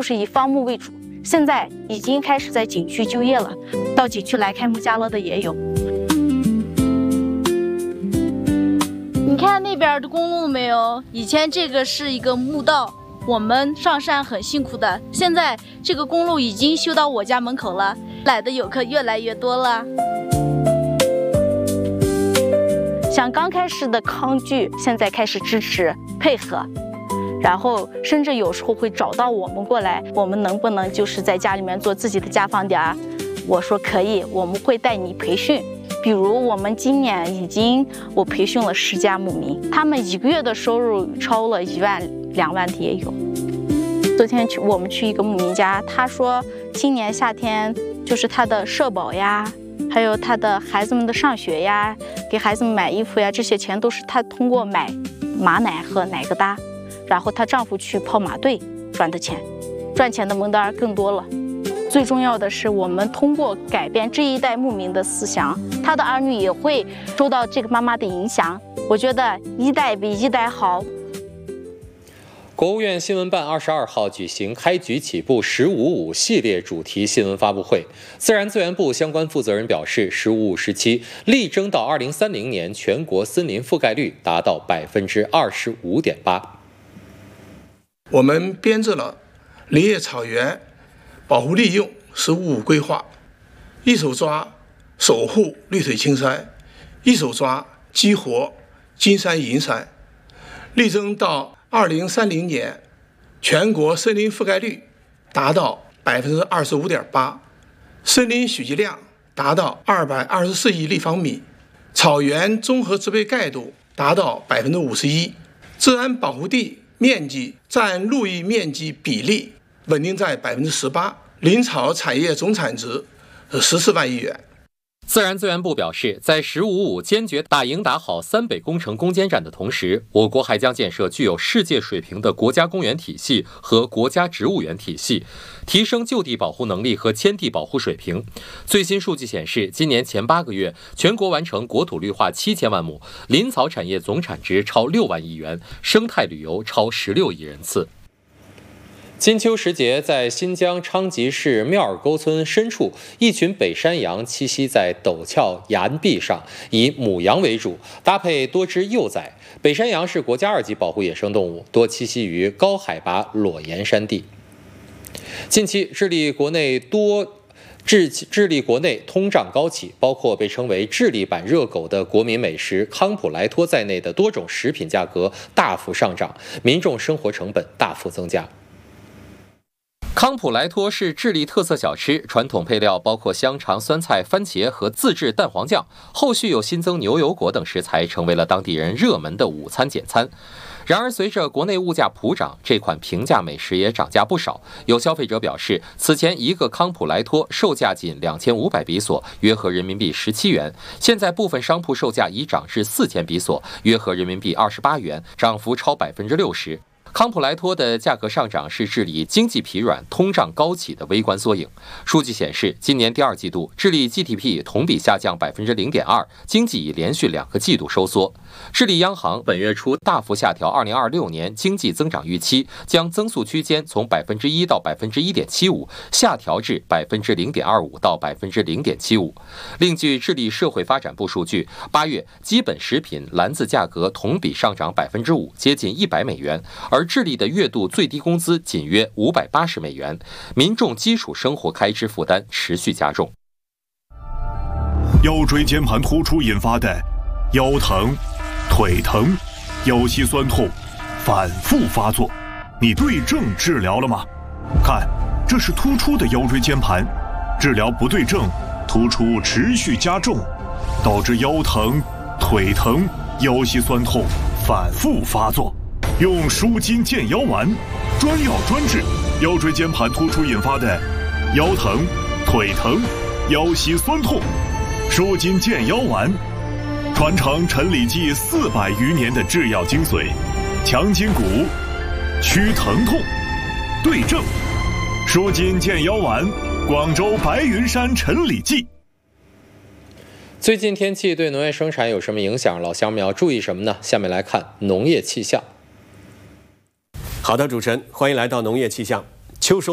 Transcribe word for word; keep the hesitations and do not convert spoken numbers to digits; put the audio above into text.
都是以方木为主，现在已经开始在景区就业了，到景区来开木家乐的也有。你看那边的公路没有？以前这个是一个木道，我们上山很辛苦的，现在这个公路已经修到我家门口了，来的游客越来越多了。像刚开始的抗拒，现在开始支持配合，然后甚至有时候会找到我们过来，我们能不能就是在家里面做自己的家访点？我说可以，我们会带你培训。比如我们今年已经我培训了十家牧民，他们一个月的收入超了一万两万的也有。昨天去我们去一个牧民家，他说今年夏天就是他的社保呀，还有他的孩子们的上学呀，给孩子们买衣服呀，这些钱都是他通过买马奶和奶疙瘩，然后她丈夫去跑马队赚的钱，赚钱的门道更多了。最重要的是，我们通过改变这一代牧民的思想，他的儿女也会受到这个妈妈的影响。我觉得一代比一代好。 国务院新闻办二十二号举行开局起步“十五五”系列主题新闻发布会。自然资源部相关负责人表示，“十五五”时期力争到二零三零年全国森林覆盖率达到百分之二十五点八。 我们编制了林业草原保护利用“十五五”规划，一手抓守护绿水青山，一手抓激活金山银山，力争到二零三零年全国森林覆盖率达到百分之二十五点八，森林蓄积量达到二百二十四亿立方米，草原综合植被盖度达到百分之五十一，自然保护地面积占陆域面积比例稳定在百分之十八，林草产业总产值十四万亿元。 自然资源部表示，在“十五五”坚决打赢打好三北工程攻坚战的同时，我国还将建设具有世界水平的国家公园体系和国家植物园体系，提升就地保护能力和迁地保护水平。最新数据显示，今年前八个月，全国完成国土绿化七千万亩，林草产业总产值超六万亿元，生态旅游超十六亿人次。金秋时节，在新疆昌吉市庙儿沟村深处，一群北山羊栖息在陡峭岩壁上，以母羊为主，搭配多只幼崽。北山羊是国家二级保护野生动物，多栖息于高海拔裸岩山地。近期，智利国内多智智利国内通胀高企，包括被称为“智利版热狗”的国民美食康普莱托在内的多种食品价格大幅上涨，民众生活成本大幅增加。康普莱托是智利特色小吃，传统配料包括香肠、酸菜、番茄和自制蛋黄酱，后续有新增牛油果等食材，成为了当地人热门的午餐简餐。然而，随着国内物价普涨，这款平价美食也涨价不少。有消费者表示，此前一个康普莱托售价仅两千五百比索，约合人民币十七元，现在部分商铺售价已涨至四千比索，约合人民币二十八元，涨幅超百分之六十。康普莱托的价格上涨是治理经济疲软、通胀高企的微观缩影。数据显示，今年第二季度，智利 G D P 同比下降百分之零点二，经济已连续两个季度收缩。智利央行本月初大幅下调二零二六年经济增长预期，将增速区间从百分之一到百分之一点七五下调至百分之零点二五到百分之零点七五。另据智利社会发展部数据，八月基本食品篮子价格同比上涨百分之五，接近一百美元，而智利的月度最低工资仅约五百八十美元，民众基础生活开支负担持续加重。 腰椎间盘突出引发的腰疼、腿疼、腰膝酸痛反复发作，你对症治疗了吗？看，这是突出的腰椎间盘，治疗不对症，突出持续加重，导致腰疼、腿疼、腰膝酸痛反复发作。用舒筋健腰丸，专药专治腰椎间盘突出引发的腰疼、腿疼、腰膝酸痛。舒筋健腰丸，传承陈李济四百余年的制药精髓，强筋骨，祛疼痛，对症。舒筋健腰丸，广州白云山陈李济。 最近天气对农业生产有什么影响？老乡们要注意什么呢？下面来看农业气象。 好的，主持人，欢迎来到农业气象。秋收